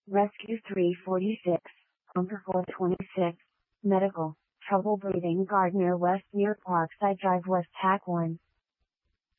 Rescue 346, Hunter 426, Medical, Trouble Breathing Gardner West near Parkside Drive West Hack 1.